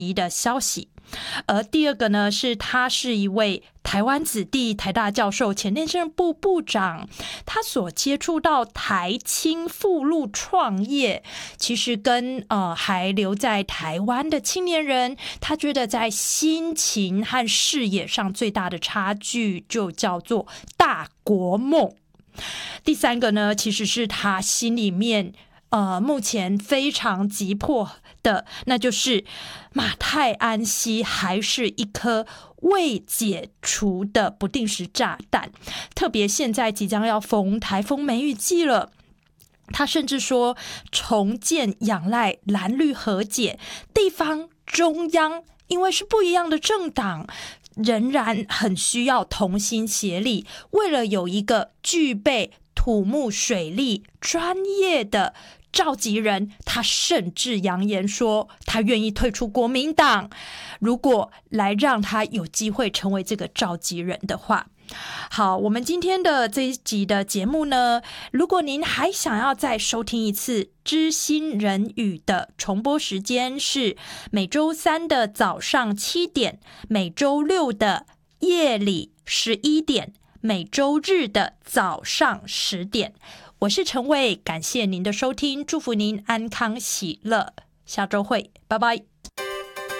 的消息。而第二个呢，是他是一位台湾子弟，台大教授，前内政部部长，他所接触到台青复路创业，其实跟还留在台湾的青年人，他觉得在心情和视野上最大的差距就叫做大国梦。第三个呢，其实是他心里面目前非常急迫的，那就是马太安溪还是一颗未解除的不定时炸弹，特别现在即将要逢台风梅雨季了。他甚至说，重建仰赖蓝绿和解，地方中央因为是不一样的政党，仍然很需要同心协力，为了有一个具备土木水利专业的召集人，他甚至扬言说他愿意退出国民党，如果来让他有机会成为这个召集人的话。好，我们今天的这一集的节目呢，如果您还想要再收听一次知心人语的重播时间，是每周三的早上7点，每周六的夜里11点，每周日的早上10点。我是陈蔚，感谢您的收听，祝福您安康喜乐，下周会，拜拜。